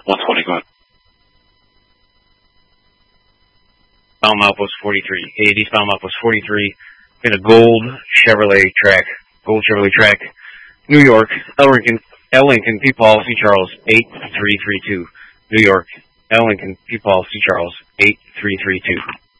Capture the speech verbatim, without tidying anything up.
one twenty, go ahead. Bound outpost forty-three. A A D bound outpost forty-three. In a gold Chevrolet track. Gold Chevrolet track. New York. L. Lincoln. L. Lincoln. P. Paul. C. Charles. eight three three two. New York. L. Lincoln. P. Paul. C. Charles. eight three three two.